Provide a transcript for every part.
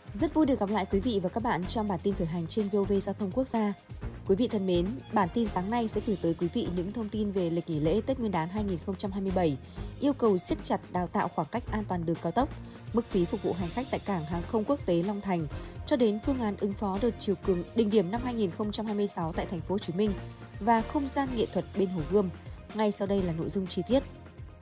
Rất vui được gặp lại quý vị và các bạn trong bản tin khởi hành trên VOV Giao thông Quốc gia. Quý vị thân mến, bản tin sáng nay sẽ gửi tới quý vị những thông tin về lịch nghỉ lễ Tết Nguyên đán 2027, yêu cầu siết chặt đào tạo khoảng cách an toàn đường cao tốc, mức phí phục vụ hành khách tại cảng hàng không quốc tế Long Thành, cho đến phương án ứng phó đợt chiều cường đỉnh điểm năm 2026 tại thành phố Hồ Chí Minh và không gian nghệ thuật bên Hồ Gươm. Ngay sau đây là nội dung chi tiết.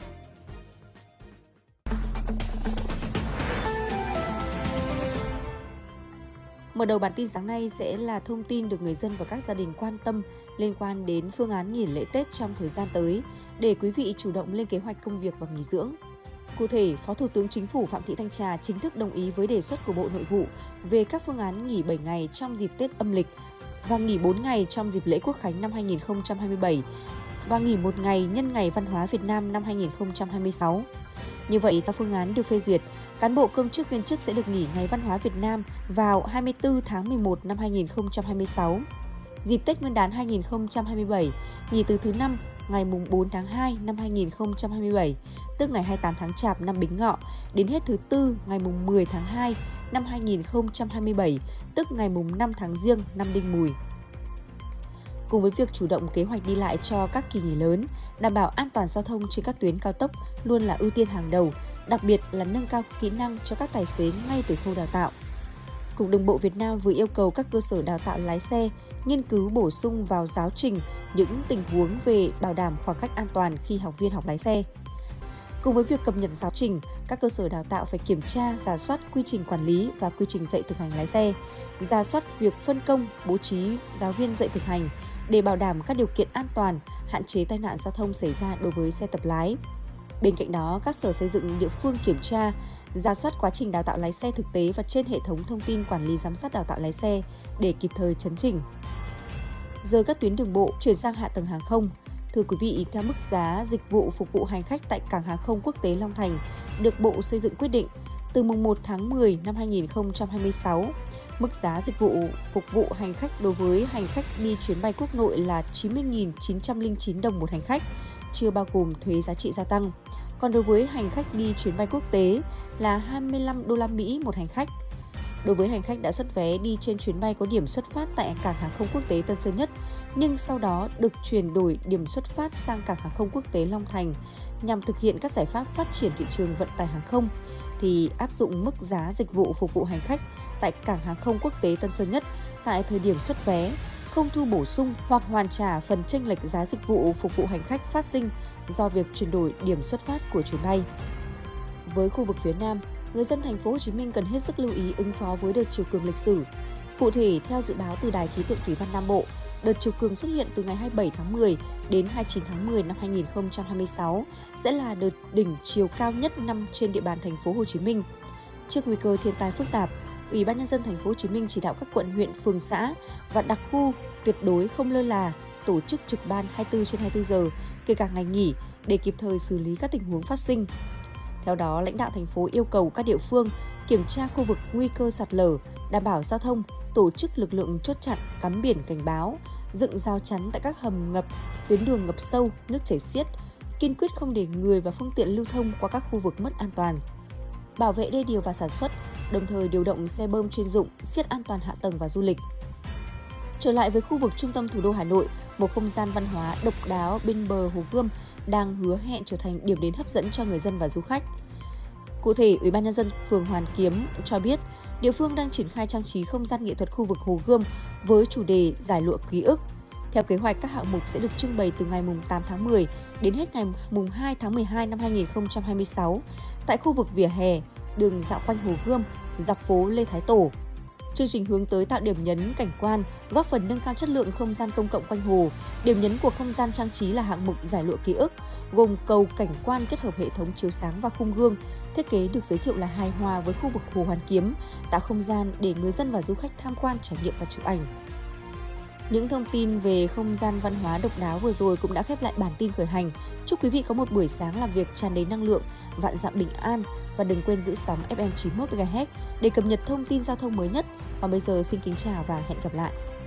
Mở đầu bản tin sáng nay sẽ là thông tin được người dân và các gia đình quan tâm liên quan đến phương án nghỉ lễ Tết trong thời gian tới để quý vị chủ động lên kế hoạch công việc và nghỉ dưỡng. Cụ thể, Phó Thủ tướng Chính phủ Phạm Thị Thanh Trà chính thức đồng ý với đề xuất của Bộ Nội vụ về các phương án nghỉ 7 ngày trong dịp Tết âm lịch và nghỉ 4 ngày trong dịp lễ Quốc khánh năm 2027 và nghỉ 1 ngày nhân ngày Văn hóa Việt Nam năm 2026. Như vậy, theo phương án được phê duyệt, cán bộ công chức viên chức sẽ được nghỉ ngày Văn hóa Việt Nam vào 24 tháng 11 năm 2026. Dịp Tết Nguyên đán 2027, nghỉ từ thứ 5 ngày mùng 4 tháng 2 năm 2027, tức ngày 28 tháng Chạp năm Bính Ngọ, đến hết thứ Tư ngày mùng 10 tháng 2 năm 2027, tức ngày mùng 5 tháng Giêng năm Đinh Mùi. Cùng với việc chủ động kế hoạch đi lại cho các kỳ nghỉ lớn, đảm bảo an toàn giao thông trên các tuyến cao tốc luôn là ưu tiên hàng đầu, đặc biệt là nâng cao kỹ năng cho các tài xế ngay từ khâu đào tạo. Cục Đường bộ Việt Nam vừa yêu cầu các cơ sở đào tạo lái xe nghiên cứu bổ sung vào giáo trình những tình huống về bảo đảm khoảng cách an toàn khi học viên học lái xe. Cùng với việc cập nhật giáo trình, các cơ sở đào tạo phải kiểm tra, rà soát quy trình quản lý và quy trình dạy thực hành lái xe, rà soát việc phân công, bố trí giáo viên dạy thực hành để bảo đảm các điều kiện an toàn, hạn chế tai nạn giao thông xảy ra đối với xe tập lái. Bên cạnh đó, các sở xây dựng địa phương kiểm tra, rà soát quá trình đào tạo lái xe thực tế và trên hệ thống thông tin quản lý giám sát đào tạo lái xe để kịp thời chấn chỉnh. Giờ các tuyến đường bộ chuyển sang hạ tầng hàng không. Thưa quý vị, theo mức giá dịch vụ phục vụ hành khách tại cảng hàng không quốc tế Long Thành được Bộ Xây dựng quyết định từ mùng 1 tháng 10 năm 2026, mức giá dịch vụ phục vụ hành khách đối với hành khách đi chuyến bay quốc nội là 90.909 đồng một hành khách, chưa bao gồm thuế giá trị gia tăng. Còn đối với hành khách đi chuyến bay quốc tế là 25 đô la Mỹ một hành khách. Đối với hành khách đã xuất vé đi trên chuyến bay có điểm xuất phát tại cảng hàng không quốc tế Tân Sơn Nhất, nhưng sau đó được chuyển đổi điểm xuất phát sang cảng hàng không quốc tế Long Thành nhằm thực hiện các giải pháp phát triển thị trường vận tải hàng không, thì áp dụng mức giá dịch vụ phục vụ hành khách tại cảng hàng không quốc tế Tân Sơn Nhất tại thời điểm xuất vé, không thu bổ sung hoặc hoàn trả phần chênh lệch giá dịch vụ phục vụ hành khách phát sinh do việc chuyển đổi điểm xuất phát của chuyến bay. Với khu vực phía Nam, người dân thành phố Hồ Chí Minh cần hết sức lưu ý ứng phó với đợt chiều cường lịch sử. Cụ thể, theo dự báo từ Đài khí tượng thủy văn Nam Bộ, đợt chiều cường xuất hiện từ ngày 27 tháng 10 đến 29 tháng 10 năm 2026 sẽ là đợt đỉnh chiều cao nhất năm trên địa bàn thành phố Hồ Chí Minh. Trước nguy cơ thiên tai phức tạp, Ủy ban nhân dân thành phố Hồ Chí Minh chỉ đạo các quận, huyện, phường, xã và đặc khu tuyệt đối không lơ là, tổ chức trực ban 24/24 giờ, kể cả ngày nghỉ để kịp thời xử lý các tình huống phát sinh. Theo đó, lãnh đạo thành phố yêu cầu các địa phương kiểm tra khu vực nguy cơ sạt lở, đảm bảo giao thông, tổ chức lực lượng chốt chặn, cắm biển cảnh báo, dựng rào chắn tại các hầm ngập, tuyến đường ngập sâu, nước chảy xiết, kiên quyết không để người và phương tiện lưu thông qua các khu vực mất an toàn. Bảo vệ đê điều và sản xuất, đồng thời điều động xe bơm chuyên dụng, siết an toàn hạ tầng và du lịch. Trở lại với khu vực trung tâm thủ đô Hà Nội, một không gian văn hóa độc đáo bên bờ Hồ Gươm đang hứa hẹn trở thành điểm đến hấp dẫn cho người dân và du khách. Cụ thể, Ủy ban nhân dân phường Hoàn Kiếm cho biết, địa phương đang triển khai trang trí không gian nghệ thuật khu vực Hồ Gươm với chủ đề Giải lụa ký ức. Theo kế hoạch, các hạng mục sẽ được trưng bày từ ngày 8 tháng 10 đến hết ngày 2 tháng 12 năm 2026 tại khu vực vỉa hè, đường dạo quanh Hồ Gươm, dọc phố Lê Thái Tổ. Chương trình hướng tới tạo điểm nhấn cảnh quan, góp phần nâng cao chất lượng không gian công cộng quanh hồ. Điểm nhấn của không gian trang trí là hạng mục Giải lụa ký ức, gồm cầu cảnh quan kết hợp hệ thống chiếu sáng và khung gương. Thiết kế được giới thiệu là hài hòa với khu vực Hồ Hoàn Kiếm, tạo không gian để người dân và du khách tham quan, trải nghiệm và chụp ảnh. Những thông tin về không gian văn hóa độc đáo vừa rồi cũng đã khép lại bản tin khởi hành. Chúc quý vị có một buổi sáng làm việc tràn đầy năng lượng, vạn dặm bình an và đừng quên giữ sóng FM 91 MHz để cập nhật thông tin giao thông mới nhất. Còn bây giờ xin kính chào và hẹn gặp lại.